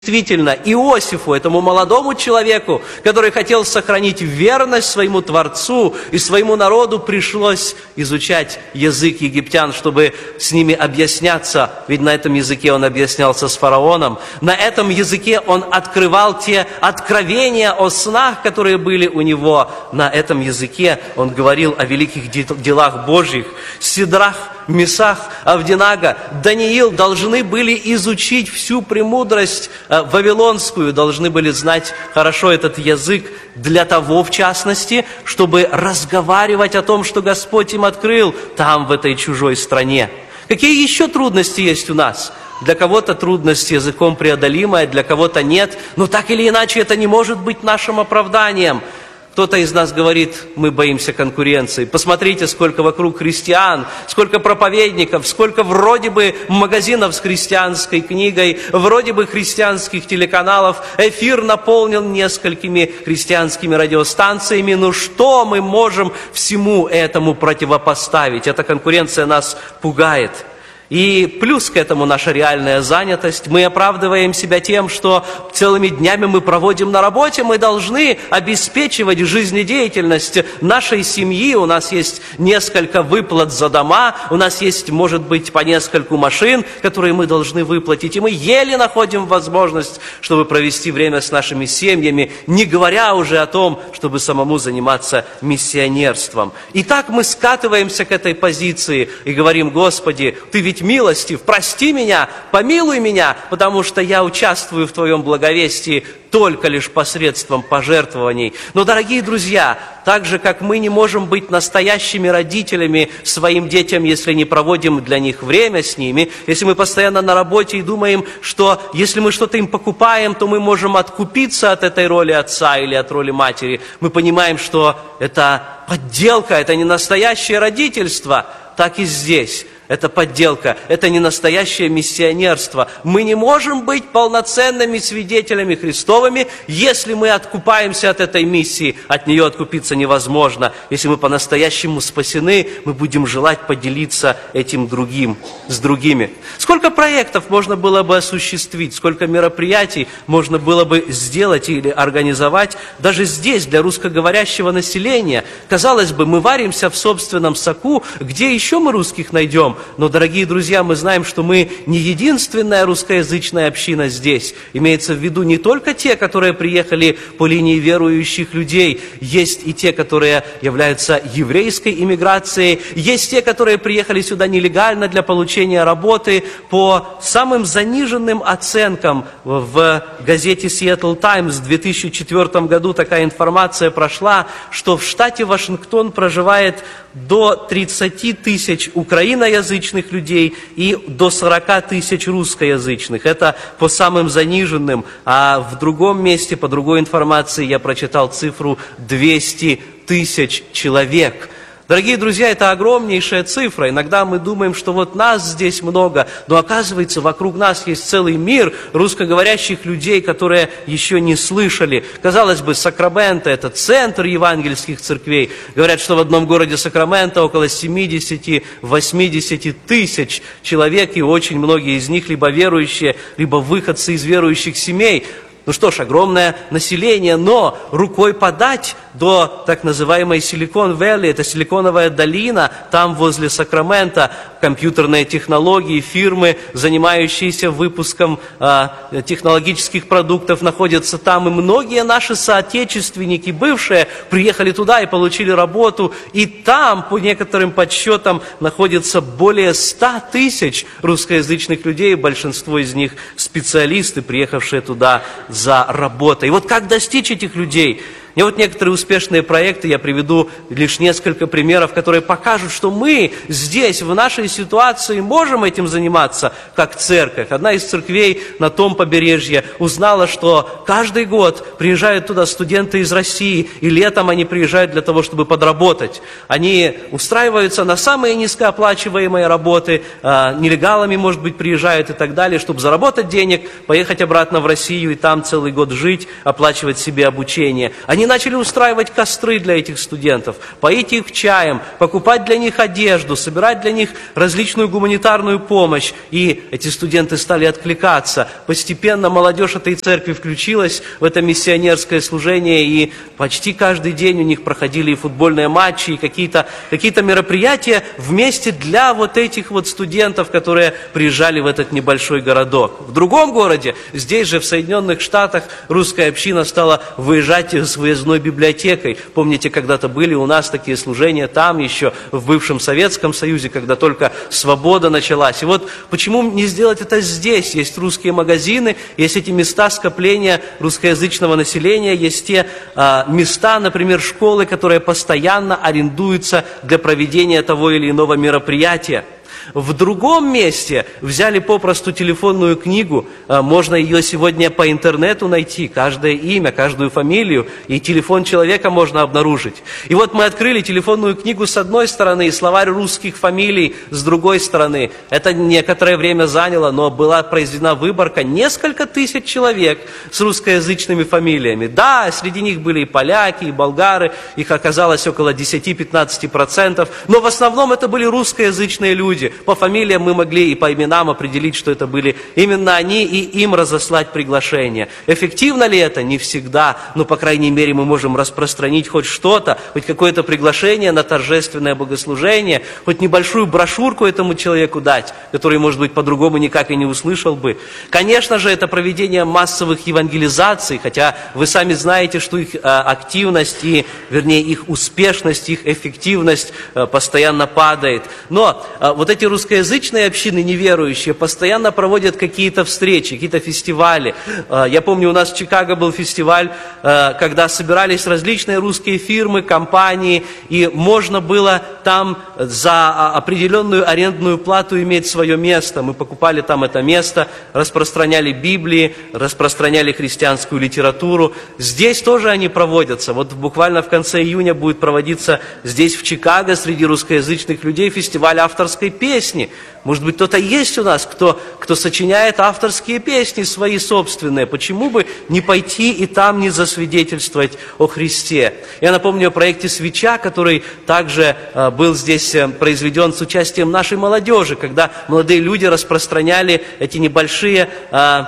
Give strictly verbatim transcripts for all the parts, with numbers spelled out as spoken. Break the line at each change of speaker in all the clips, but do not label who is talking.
Действительно, Иосифу, этому молодому человеку, который хотел сохранить верность своему Творцу и своему народу, пришлось изучать язык египтян, чтобы с ними объясняться. Ведь на этом языке он объяснялся с фараоном. На этом языке он открывал те откровения о снах, которые были у него. На этом языке он говорил о великих делах Божьих. Сидрах, Месах, Авдинага, Даниил должны были изучить всю премудрость вавилонскую, должны были знать хорошо этот язык для того, в частности, чтобы разговаривать о том, что Господь им открыл там, в этой чужой стране. Какие еще трудности есть у нас? Для кого-то трудность с языком преодолимая, для кого-то нет, но так или иначе это не может быть нашим оправданием. Кто-то из нас говорит, мы боимся конкуренции. Посмотрите, сколько вокруг христиан, сколько проповедников, сколько вроде бы магазинов с христианской книгой, вроде бы христианских телеканалов. Эфир наполнен несколькими христианскими радиостанциями. Ну что мы можем всему этому противопоставить? Эта конкуренция нас пугает. И плюс к этому наша реальная занятость. Мы оправдываем себя тем, что целыми днями мы проводим на работе. Мы должны обеспечивать жизнедеятельность нашей семьи. У нас есть несколько выплат за дома. У нас есть, может быть, по нескольку машин, которые мы должны выплатить. И мы еле находим возможность, чтобы провести время с нашими семьями, не говоря уже о том, чтобы самому заниматься миссионерством. И так мы скатываемся к этой позиции и говорим: Господи, Ты ведь милостив, прости меня, помилуй меня, потому что я участвую в Твоем благовестии только лишь посредством пожертвований. Но, дорогие друзья, так же, как мы не можем быть настоящими родителями своим детям, если не проводим для них время с ними, если мы постоянно на работе и думаем, что если мы что-то им покупаем, то мы можем откупиться от этой роли отца или от роли матери, мы понимаем, что это подделка, это не настоящее родительство, так и здесь. Это подделка, это не настоящее миссионерство. Мы не можем быть полноценными свидетелями Христовыми, если мы откупаемся от этой миссии. От нее откупиться невозможно. Если мы по-настоящему спасены, мы будем желать поделиться этим другим, с другими. Сколько проектов можно было бы осуществить, сколько мероприятий можно было бы сделать или организовать даже здесь, для русскоговорящего населения. Казалось бы, мы варимся в собственном соку, где еще мы русских найдем? Но, дорогие друзья, мы знаем, что мы не единственная русскоязычная община здесь. Имеется в виду не только те, которые приехали по линии верующих людей. Есть и те, которые являются еврейской иммиграцией. Есть те, которые приехали сюда нелегально для получения работы. По самым заниженным оценкам в газете Seattle Times в две тысячи четвёртом году такая информация прошла, что в штате Вашингтон проживает до тридцати тысяч украиноязычных людей и до сорока тысяч русскоязычных. Это по самым заниженным. А в другом месте, по другой информации, я прочитал цифру двести тысяч человек. Дорогие друзья, это огромнейшая цифра. Иногда мы думаем, что вот нас здесь много, но оказывается, вокруг нас есть целый мир русскоговорящих людей, которые еще не слышали. Казалось бы, Сакраменто – это центр евангельских церквей. Говорят, что в одном городе Сакраменто около семидесяти-восьмидесяти тысяч человек, и очень многие из них либо верующие, либо выходцы из верующих семей. Ну что ж, огромное население, но рукой подать до так называемой Silicon Valley, это Силиконовая долина, там возле Сакрамента компьютерные технологии, фирмы, занимающиеся выпуском э, технологических продуктов, находятся там. И многие наши соотечественники, бывшие, приехали туда и получили работу. И там, по некоторым подсчетам, находится более ста тысяч русскоязычных людей, большинство из них специалисты, приехавшие туда за работой. И вот как достичь этих людей? И вот некоторые успешные проекты, я приведу лишь несколько примеров, которые покажут, что мы здесь, в нашей ситуации, можем этим заниматься, как церковь. Одна из церквей на том побережье узнала, что каждый год приезжают туда студенты из России, и летом они приезжают для того, чтобы подработать. Они устраиваются на самые низкооплачиваемые работы, нелегалами, может быть, приезжают и так далее, чтобы заработать денег, поехать обратно в Россию и там целый год жить, оплачивать себе обучение. Они Они начали устраивать костры для этих студентов, поить их чаем, покупать для них одежду, собирать для них различную гуманитарную помощь. И эти студенты стали откликаться. Постепенно молодежь этой церкви включилась в это миссионерское служение, и почти каждый день у них проходили и футбольные матчи, и какие-то какие-то мероприятия вместе для вот этих вот студентов, которые приезжали в этот небольшой городок. В другом городе, здесь же в Соединенных Штатах, русская община стала выезжать с выездной библиотекой. Помните, когда-то были у нас такие служения там еще, в бывшем Советском Союзе, когда только свобода началась. И вот почему не сделать это здесь? Есть русские магазины, есть эти места скопления русскоязычного населения, есть те а, места, например, школы, которые постоянно арендуются для проведения того или иного мероприятия. В другом месте взяли попросту телефонную книгу, можно ее сегодня по интернету найти, каждое имя, каждую фамилию, и телефон человека можно обнаружить. И вот мы открыли телефонную книгу с одной стороны и словарь русских фамилий с другой стороны. Это некоторое время заняло, но была произведена выборка, несколько тысяч человек с русскоязычными фамилиями. Да, среди них были и поляки, и болгары, их оказалось около десять-пятнадцать процентов, но в основном это были русскоязычные люди. По фамилиям мы могли и по именам определить, что это были именно они, и им разослать приглашение. Эффективно ли это? Не всегда. Но, по крайней мере, мы можем распространить хоть что-то, хоть какое-то приглашение на торжественное богослужение, хоть небольшую брошюрку этому человеку дать, который, может быть, по-другому никак и не услышал бы. Конечно же, это проведение массовых евангелизаций, хотя вы сами знаете, что их а, активность и, вернее, их успешность, их эффективность а, постоянно падает. Но а, вот эти русскоязычные общины, неверующие, постоянно проводят какие-то встречи, какие-то фестивали. Я помню, у нас в Чикаго был фестиваль, когда собирались различные русские фирмы, компании, и можно было там за определенную арендную плату иметь свое место. Мы покупали там это место, распространяли Библии, распространяли христианскую литературу. Здесь тоже они проводятся. Вот буквально в конце июня будет проводиться здесь, в Чикаго, среди русскоязычных людей фестиваль авторской песни. Может быть, кто-то есть у нас, кто, кто сочиняет авторские песни свои собственные. Почему бы не пойти и там не засвидетельствовать о Христе? Я напомню о проекте «Свеча», который также э, был здесь э, произведен с участием нашей молодежи, когда молодые люди распространяли эти небольшие... Э,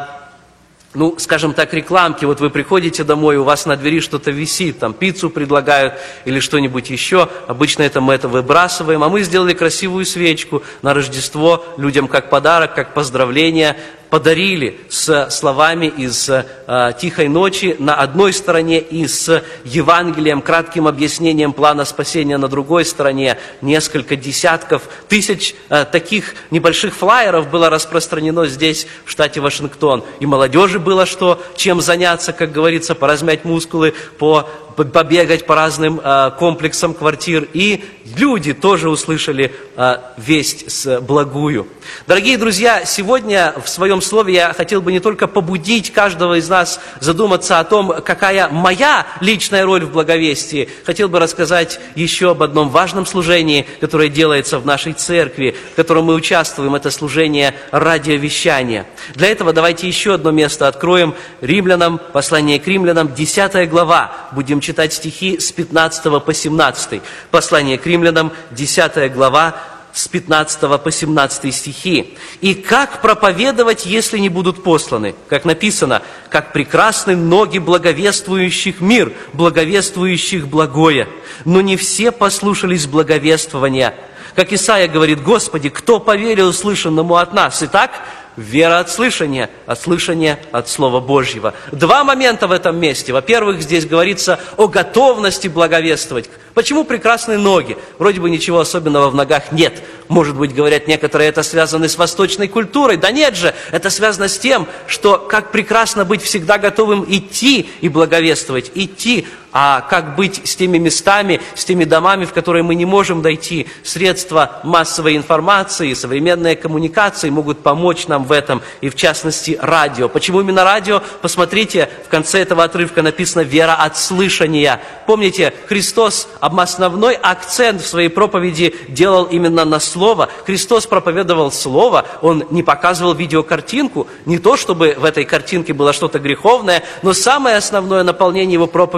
Ну, скажем так, рекламки. Вот вы приходите домой, у вас на двери что-то висит, там пиццу предлагают или что-нибудь еще. Обычно это мы это выбрасываем. А мы сделали красивую свечку на Рождество людям как подарок, как поздравление. Подарили с словами из э, «Тихой ночи» на одной стороне и с Евангелием, кратким объяснением плана спасения на другой стороне. Несколько десятков тысяч э, таких небольших флаеров было распространено здесь, в штате Вашингтон. И молодежи было что, чем заняться, как говорится, поразмять мускулы, по, побегать по разным э, комплексам квартир. И люди тоже услышали э, весть с благую. Дорогие друзья, сегодня в своем слове я хотел бы не только побудить каждого из нас задуматься о том, какая моя личная роль в благовестии, хотел бы рассказать еще об одном важном служении, которое делается в нашей церкви, в котором мы участвуем, это служение радиовещания. Для этого давайте еще одно место откроем. Римлянам, послание к Римлянам, десятая глава. Будем читать стихи с пятнадцатого по семнадцатый. Послание к Римлянам, десятая глава, с пятнадцатого по семнадцатый стихи. «И как проповедовать, если не будут посланы?» Как написано, «Как прекрасны ноги благовествующих мир, благовествующих благое. Но не все послушались благовествования». Как Исаия говорит, «Господи, кто поверил услышанному от нас?» Итак, вера от слышания, от слышания от Слова Божьего. Два момента в этом месте. Во-первых, здесь говорится о готовности благовествовать. Почему прекрасные ноги? Вроде бы ничего особенного в ногах нет. Может быть, говорят некоторые, это связано с восточной культурой. Да нет же, это связано с тем, что как прекрасно быть всегда готовым идти и благовествовать, идти. А как быть с теми местами, с теми домами, в которые мы не можем дойти? Средства массовой информации, современные коммуникации могут помочь нам в этом, и в частности радио. Почему именно радио? Посмотрите, в конце этого отрывка написано «вера от слышания». Помните, Христос основной акцент в своей проповеди делал именно на Слово. Христос проповедовал Слово, Он не показывал видеокартинку, не то, чтобы в этой картинке было что-то греховное, но самое основное наполнение Его проповеди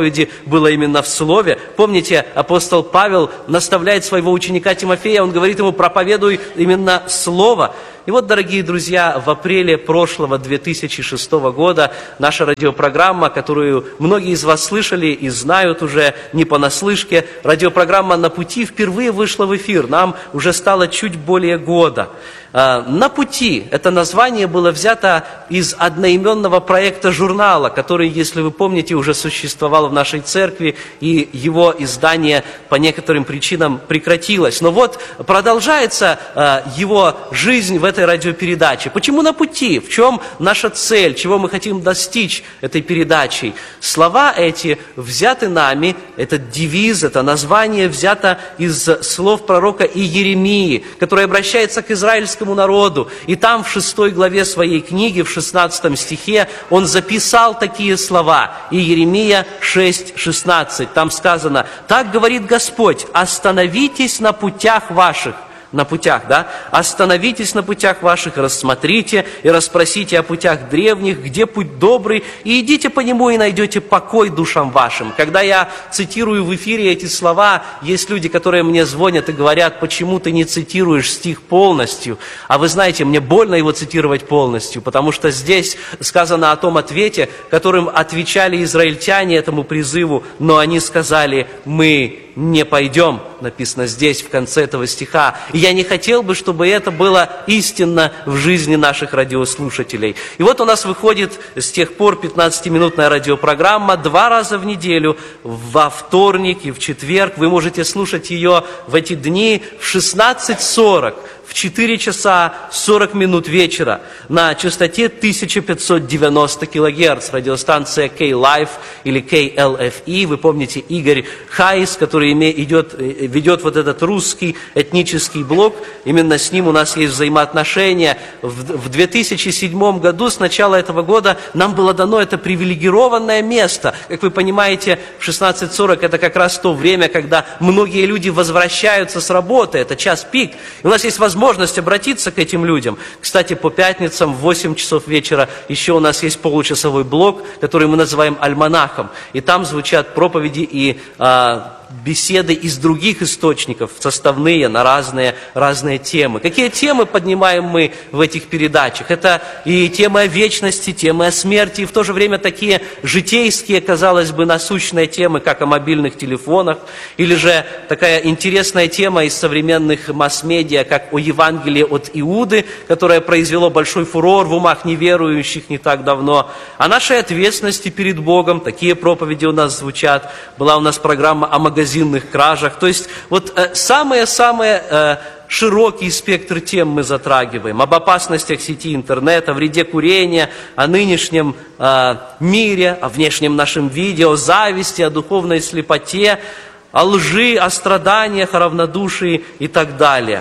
было именно в Слове. Помните, апостол Павел наставляет своего ученика Тимофея, он говорит ему: проповедуй именно Слово. И вот, дорогие друзья, в апреле прошлого две тысячи шестого года наша радиопрограмма, которую многие из вас слышали и знают уже не понаслышке, радиопрограмма «На пути» впервые вышла в эфир. Нам уже стало чуть более года. «На пути» — это название было взято из одноименного проекта журнала, который, если вы помните, уже существовал в нашей церкви, и его издание по некоторым причинам прекратилось. Но вот продолжается его жизнь в этой радиопередаче. Почему «На пути»? В чем наша цель? Чего мы хотим достичь этой передачей? Слова эти взяты нами, этот девиз, это название взято из слов пророка Иеремии, который обращается к израильскому народу. И там в шестой главе своей книги, в шестнадцатом стихе, он записал такие слова. Иеремия шесть шестнадцать. Там сказано: «Так говорит Господь, остановитесь на путях ваших». На путях, да? «Остановитесь на путях ваших, рассмотрите и расспросите о путях древних, где путь добрый, и идите по нему, и найдете покой душам вашим». Когда я цитирую в эфире эти слова, есть люди, которые мне звонят и говорят: почему ты не цитируешь стих полностью? А вы знаете, мне больно его цитировать полностью, потому что здесь сказано о том ответе, которым отвечали израильтяне этому призыву, но они сказали: мы не пойдем, написано здесь в конце этого стиха. И я не хотел бы, чтобы это было истинно в жизни наших радиослушателей. И вот у нас выходит с тех пор пятнадцатиминутная радиопрограмма два раза в неделю, во вторник и в четверг. Вы можете слушать ее в эти дни в шестнадцать сорок. В четыре часа сорок минут вечера на частоте тысяча пятьсот девяносто килогерц, радиостанция K-Life или кей эл эф и. Вы помните Игорь Хайс, который идет, ведет вот этот русский этнический блок. Именно с ним у нас есть взаимоотношения. В две тысячи седьмом году, с начала этого года, нам было дано это привилегированное место. Как вы понимаете, в шестнадцать сорок это как раз то время, когда многие люди возвращаются с работы. Это час пик. И у нас есть возможность возможность обратиться к этим людям. Кстати, по пятницам в восемь часов вечера еще у нас есть получасовой блок, который мы называем «Альманахом». И там звучат проповеди и а, беседы из других источников, составные на разные, разные темы. Какие темы поднимаем мы в этих передачах? Это и темы о вечности, темы о смерти, и в то же время такие житейские, казалось бы, насущные темы, как о мобильных телефонах, или же такая интересная тема из современных масс-медиа, как о Евангелии от Иуды, которое произвело большой фурор в умах неверующих не так давно, о нашей ответственности перед Богом. Такие проповеди у нас звучат. Была у нас программа о магазинных кражах. То есть вот самые-самые э, широкий спектр тем мы затрагиваем. Об опасностях сети интернета, о вреде курения, о нынешнем э, мире, о внешнем нашем виде, о зависти, о духовной слепоте, о лжи, о страданиях, о равнодушии и так далее.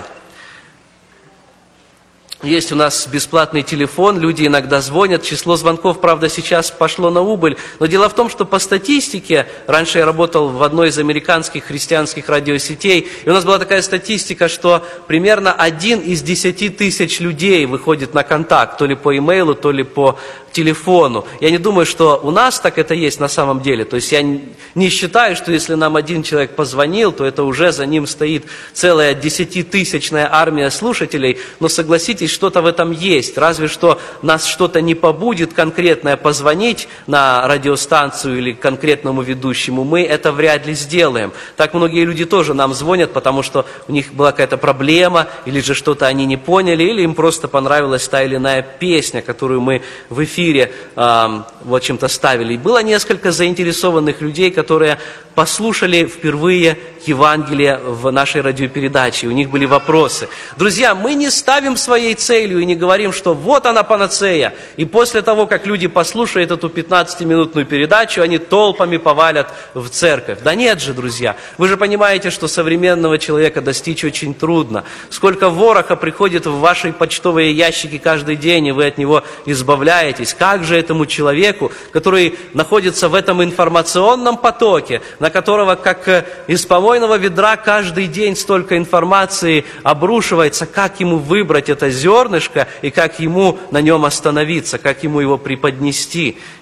Есть у нас бесплатный телефон, люди иногда звонят, число звонков, правда, сейчас пошло на убыль, но дело в том, что по статистике, раньше я работал в одной из американских христианских радиосетей, и у нас была такая статистика, что примерно один из десяти тысяч людей выходит на контакт, то ли по имейлу, то ли по телефону. Я не думаю, что у нас так это есть на самом деле. То есть я не считаю, что если нам один человек позвонил, то это уже за ним стоит целая десятитысячная армия слушателей. Но согласитесь, что-то в этом есть. Разве что нас что-то не побудит конкретное позвонить на радиостанцию или конкретному ведущему, мы это вряд ли сделаем. Так многие люди тоже нам звонят, потому что у них была какая-то проблема, или же что-то они не поняли, или им просто понравилась та или иная песня, которую мы в эфире Э, вот чем-то ставили. И было несколько заинтересованных людей, которые послушали впервые Евангелие в нашей радиопередаче. У них были вопросы. Друзья, мы не ставим своей целью и не говорим, что вот она панацея. И после того, как люди послушают эту пятнадцатиминутную передачу, они толпами повалят в церковь. Да нет же, друзья. Вы же понимаете, что современного человека достичь очень трудно. Сколько вороха приходит в ваши почтовые ящики каждый день, и вы от него избавляетесь. Как же этому человеку, который находится в этом информационном потоке, на которого, как из помойного ведра, каждый день столько информации обрушивается, как ему выбрать это зернышко и как ему на нем остановиться, как ему его преподнести.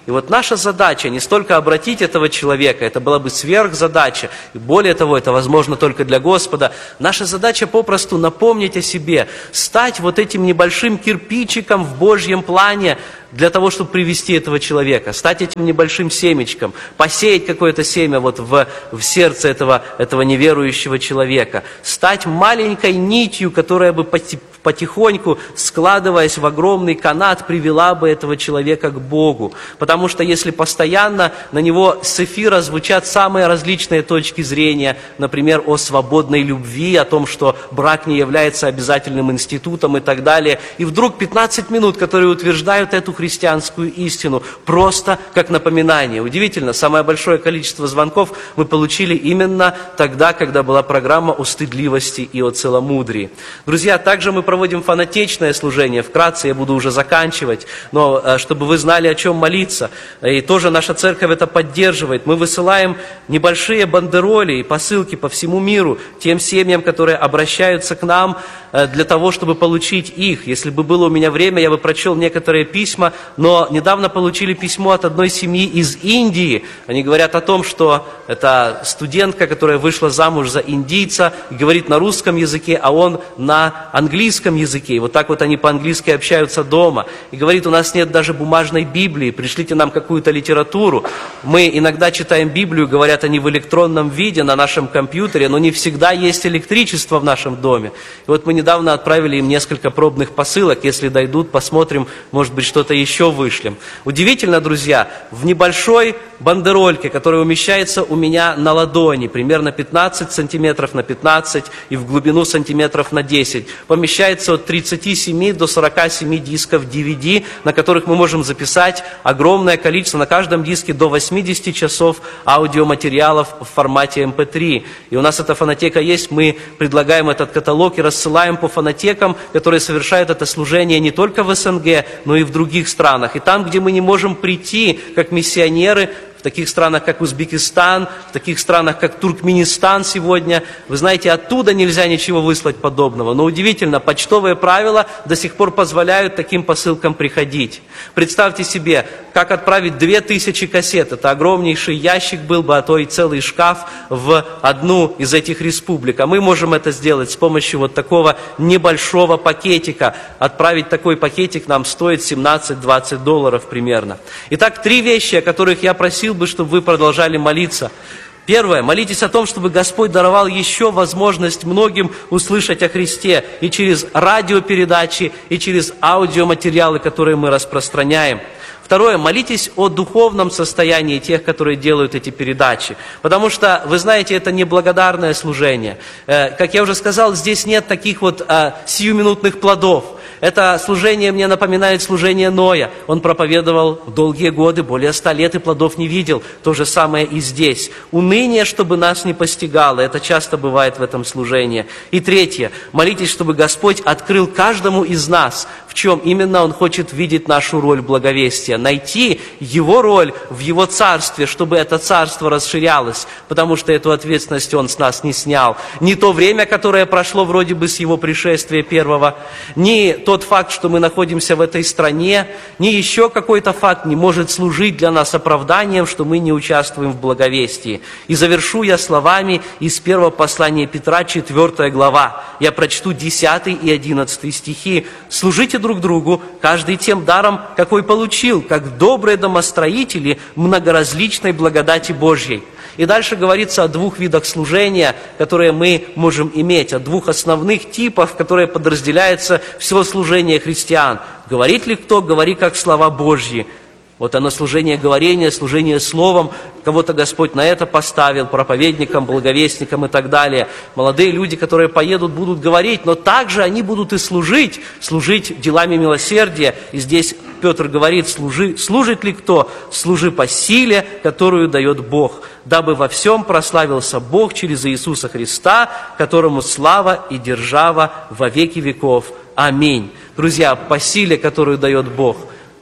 И вот наша задача не столько обратить этого человека, это была бы сверхзадача, и более того, это возможно только для Господа. Наша задача попросту напомнить о себе, стать вот этим небольшим кирпичиком в Божьем плане, для того, чтобы привести этого человека, стать этим небольшим семечком, посеять какое-то семя вот в, в сердце этого, этого неверующего человека, стать маленькой нитью, которая бы потихоньку, складываясь в огромный канат, привела бы этого человека к Богу. Потому что если постоянно на него с эфира звучат самые различные точки зрения, например, о свободной любви, о том, что брак не является обязательным институтом и так далее, и вдруг пятнадцать минут, которые утверждают эту христианскую истину, просто как напоминание. Удивительно, самое большое количество звонков мы получили именно тогда, когда была программа о стыдливости и о целомудрии. Друзья, также мы проводим фанатичное служение. Вкратце я буду уже заканчивать, но чтобы вы знали, о чем молиться. И тоже наша церковь это поддерживает. Мы высылаем небольшие бандероли и посылки по всему миру тем семьям, которые обращаются к нам для того, чтобы получить их. Если бы было у меня время, я бы прочел некоторые письма, но недавно получили письмо от одной семьи из Индии. Они говорят о том, что это студентка, которая вышла замуж за индийца, говорит на русском языке, а он на английском языке. И вот так вот они по-английски общаются дома. И говорит, у нас нет даже бумажной Библии, пришлите нам какую-то литературу. Мы иногда читаем Библию, говорят они в электронном виде на нашем компьютере, но не всегда есть электричество в нашем доме. И вот мы недавно отправили им несколько пробных посылок. Если дойдут, посмотрим, может быть, что-то еще вышлем. Удивительно, друзья, в небольшой бандерольке, которая умещается у меня на ладони, примерно пятнадцать сантиметров на пятнадцать и в глубину сантиметров на десять, помещается от тридцати семи до сорока семи дисков ди ви ди, на которых мы можем записать огромное количество, на каждом диске до восьмидесяти часов аудиоматериалов в формате эм пэ три. И у нас эта фонотека есть, мы предлагаем этот каталог и рассылаем по фонотекам, которые совершают это служение не только в эс эн гэ, но и в других странах. И там, где мы не можем прийти, как миссионеры, в таких странах, как Узбекистан, в таких странах, как Туркменистан сегодня, вы знаете, оттуда нельзя ничего выслать подобного. Но удивительно, почтовые правила до сих пор позволяют таким посылкам приходить. Представьте себе, как отправить две тысячи кассет. Это огромнейший ящик был бы, а то и целый шкаф в одну из этих республик. А мы можем это сделать с помощью вот такого небольшого пакетика. Отправить такой пакетик нам стоит семнадцать-двадцать долларов примерно. Итак, три вещи, о которых я просил бы, чтобы вы продолжали молиться. Первое. Молитесь о том, чтобы Господь даровал еще возможность многим услышать о Христе и через радиопередачи, и через аудиоматериалы, которые мы распространяем. Второе. Молитесь о духовном состоянии тех, которые делают эти передачи. Потому что, вы знаете, это неблагодарное служение. Как я уже сказал, здесь нет таких вот сиюминутных плодов. Это служение мне напоминает служение Ноя. Он проповедовал долгие годы, более ста лет, и плодов не видел. То же самое и здесь. Уныние, чтобы нас не постигало. Это часто бывает в этом служении. И третье. Молитесь, чтобы Господь открыл каждому из нас, в чем именно Он хочет видеть нашу роль благовестия. Найти Его роль в Его царстве, чтобы это царство расширялось. Потому что эту ответственность Он с нас не снял. Не то время, которое прошло вроде бы с Его пришествия первого, ни то, тот факт, что мы находимся в этой стране, ни еще какой-то факт не может служить для нас оправданием, что мы не участвуем в благовестии. И завершу я словами из первого послания Петра, четвёртая глава. Я прочту десятый и одиннадцатый стихи. «Служите друг другу, каждый тем даром, какой получил, как добрые домостроители многоразличной благодати Божьей». И дальше говорится о двух видах служения, которые мы можем иметь, о двух основных типах, в которые подразделяется все служение христиан. Говорит ли кто? Говори как слова Божьи. Вот оно служение говорения, служение словом. Кого-то Господь на это поставил, проповедникам, благовестникам и так далее. Молодые люди, которые поедут, будут говорить, но также они будут и служить, служить делами милосердия. И здесь Петр говорит, служи, служит ли кто? Служи по силе, которую дает Бог, дабы во всем прославился Бог через Иисуса Христа, которому слава и держава во веки веков. Аминь. Друзья, по силе, которую дает Бог.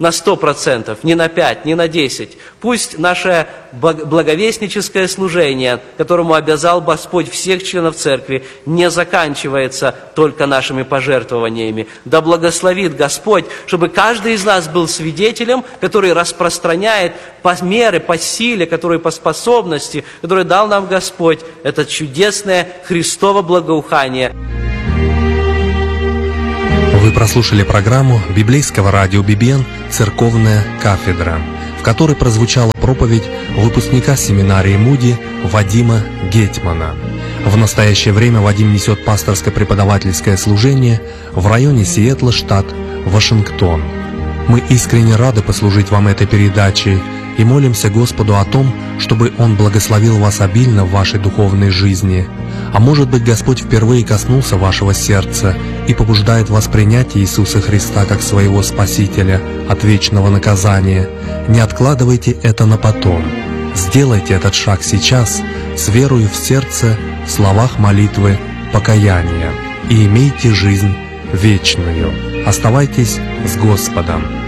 на сто процентов, не на пять, не на десять. Пусть наше благовестническое служение, которому обязал Господь всех членов церкви, не заканчивается только нашими пожертвованиями. Да благословит Господь, чтобы каждый из нас был свидетелем, который распространяет по мере, по силе, который по способности, который дал нам Господь, это чудесное Христово благоухание.
Вы прослушали программу библейского радио би би эн «Церковная кафедра», в которой прозвучала проповедь выпускника семинарии Муди Вадима Гетмана. В настоящее время Вадим несет пасторско-преподавательское служение в районе Сиэтла, штат Вашингтон. Мы искренне рады послужить вам этой передачей и молимся Господу о том, чтобы Он благословил вас обильно в вашей духовной жизни. А может быть, Господь впервые коснулся вашего сердца и побуждает вас принять Иисуса Христа как своего Спасителя от вечного наказания. Не откладывайте это на потом. Сделайте этот шаг сейчас, с верою в сердце, в словах молитвы, покаяния, и имейте жизнь вечную. Оставайтесь с Господом.